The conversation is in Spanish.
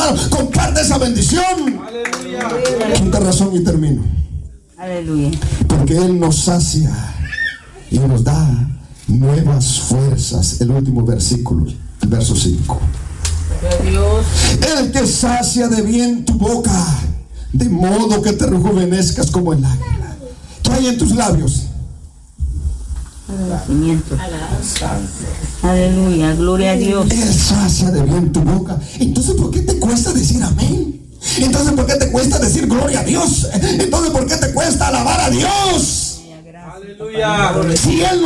hermano, comparte esa bendición. Aleluya. Quinta razón y termino. Aleluya. Porque Él nos sacia y nos da nuevas fuerzas. El último versículo, el verso 5. Dios. El que sacia de bien tu boca, de modo que te rejuvenezcas como el águila. ¿Qué hay en tus labios? Agradecimiento. Aleluya, gloria a Dios. Él sacia de bien tu boca. Entonces, ¿por qué te cuesta decir amén? Entonces, ¿por qué te cuesta decir gloria a Dios? Entonces, ¿por qué te cuesta alabar a Dios? Aleluya. Si Él